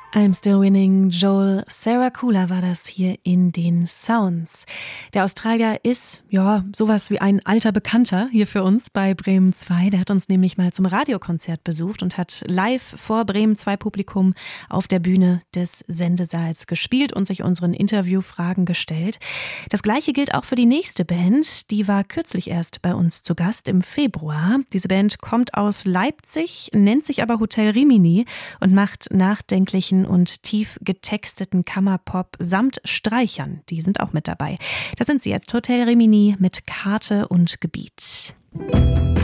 I'm Still Winning, Joel Sarah-Kula war das hier in den Sounds. Der Australier ist, sowas wie ein alter Bekannter hier für uns bei Bremen 2. Der hat uns nämlich mal zum Radiokonzert besucht und hat live vor Bremen 2 Publikum auf der Bühne des Sendesaals gespielt und sich unseren Interviewfragen gestellt. Das Gleiche gilt auch für die nächste Band. Die war kürzlich erst bei uns zu Gast im Februar. Diese Band kommt aus Leipzig, nennt sich aber Hotel Rimini und macht nachdenklichen und tief getexteten Kammerpop samt Streichern. Die sind auch mit dabei. Das sind sie jetzt, Hotel Rimini mit Karte und Gebiet.